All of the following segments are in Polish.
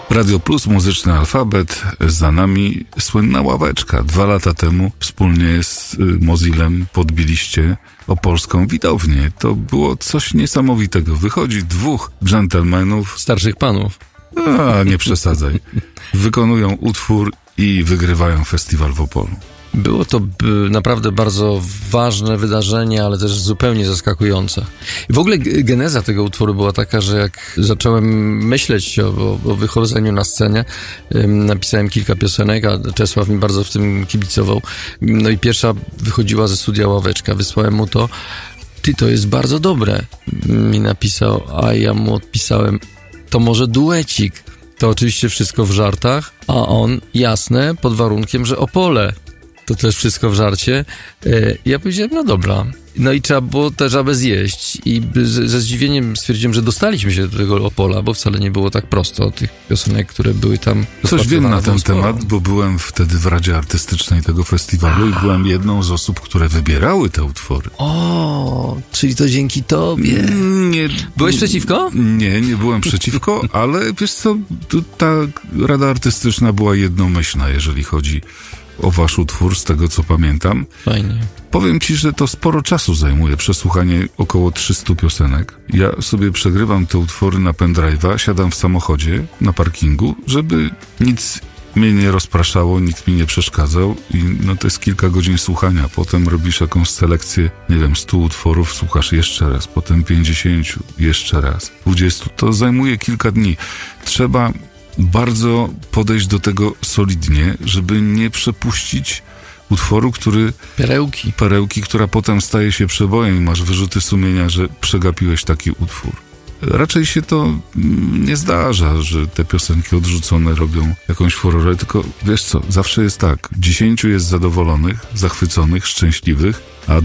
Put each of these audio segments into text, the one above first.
Radio Plus, muzyczny alfabet, za nami słynna ławeczka. 2 lata temu wspólnie z Mozillem podbiliście opolską widownię. To było coś niesamowitego. Wychodzi 2 dżentelmenów. Starszych panów. Nie przesadzaj. Wykonują utwór i wygrywają festiwal w Opolu. Było to naprawdę bardzo ważne wydarzenie, ale też zupełnie zaskakujące. I w ogóle geneza tego utworu była taka, że jak zacząłem myśleć o wychodzeniu na scenę, napisałem kilka piosenek, a Czesław mi bardzo w tym kibicował. No i pierwsza wychodziła ze studia Ławeczka. Wysłałem mu to. To jest bardzo dobre, mi napisał, a ja mu odpisałem, to może duecik. To oczywiście wszystko w żartach, a on, jasne, pod warunkiem, że Opole. To też wszystko w żarcie. Ja powiedziałem, no dobra. No i trzeba było tę żabę zjeść. I ze zdziwieniem stwierdziłem, że dostaliśmy się do tego Opola, bo wcale nie było tak prosto tych piosenek, które były tam. Coś wiem na ten temat, bo byłem wtedy w Radzie Artystycznej tego festiwalu i byłem jedną z osób, które wybierały te utwory. O, czyli to dzięki tobie. Nie. Byłeś przeciwko? Nie byłem przeciwko, ale wiesz co, ta Rada Artystyczna była jednomyślna, jeżeli chodzi o wasz utwór, z tego co pamiętam. Fajnie. Powiem ci, że to sporo czasu zajmuje przesłuchanie około 300 piosenek. Ja sobie przegrywam te utwory na pendrive'a, siadam w samochodzie na parkingu, żeby nic mnie nie rozpraszało, nikt mi nie przeszkadzał i no to jest kilka godzin słuchania. Potem robisz jakąś selekcję, 100 utworów, słuchasz jeszcze raz, potem 50, jeszcze raz, 20. To zajmuje kilka dni. Trzeba bardzo podejść do tego solidnie, żeby nie przepuścić utworu, który... Perełki, która potem staje się przebojem i masz wyrzuty sumienia, że przegapiłeś taki utwór. Raczej się to nie zdarza, że te piosenki odrzucone robią jakąś furorę, tylko wiesz co, zawsze jest tak, 10 jest zadowolonych, zachwyconych, szczęśliwych, a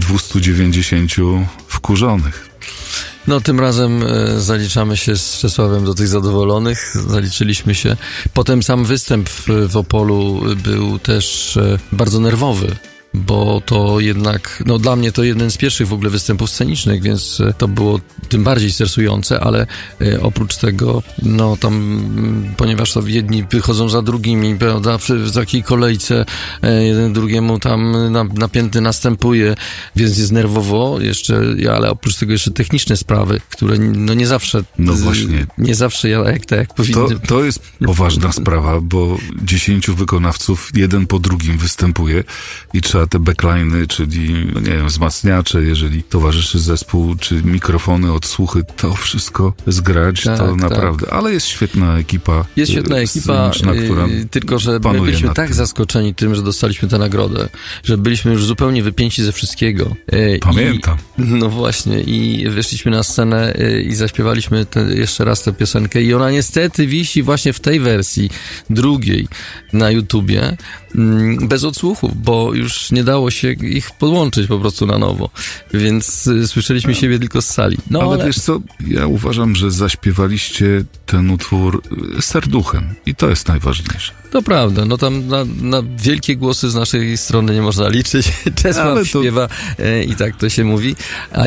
290 wkurzonych. No, tym razem zaliczamy się z Czesławem do tych zadowolonych. Zaliczyliśmy się. Potem sam występ w Opolu był też bardzo nerwowy, bo to jednak, no dla mnie to jeden z pierwszych w ogóle występów scenicznych, więc to było tym bardziej stresujące, ale oprócz tego, no tam, ponieważ to jedni wychodzą za drugimi, prawda, w takiej kolejce, jeden drugiemu tam napięty następuje, więc jest nerwowo jeszcze, ale oprócz tego jeszcze techniczne sprawy, które no nie zawsze, no właśnie, nie zawsze jak powinny. To jest poważna sprawa, bo 10 wykonawców jeden po drugim występuje i trzeba te backline'y, czyli, no nie wiem, wzmacniacze, jeżeli towarzyszy zespół, czy mikrofony, odsłuchy, to wszystko zgrać, tak, to naprawdę. Ale jest świetna ekipa. Jest świetna ekipa, która tylko że my byliśmy tak zaskoczeni tym, że dostaliśmy tę nagrodę, że byliśmy już zupełnie wypięci ze wszystkiego. Pamiętam. No właśnie, i wyszliśmy na scenę i zaśpiewaliśmy jeszcze raz tę piosenkę i ona niestety wisi właśnie w tej wersji drugiej na YouTubie, bez odsłuchów, bo już nie dało się ich podłączyć po prostu na nowo, więc słyszeliśmy siebie tylko z sali. No, ale wiesz co, ja uważam, że zaśpiewaliście ten utwór serduchem i to jest najważniejsze. To prawda, no tam na wielkie głosy z naszej strony nie można liczyć. Czesław śpiewa i tak to się mówi.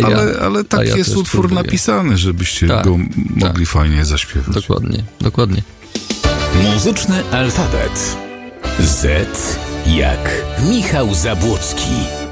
Ale tak jest utwór próbuję. Napisany, żebyście go mogli fajnie zaśpiewać. Dokładnie. Muzyczny alfabet. Z jak Michał Zabłocki.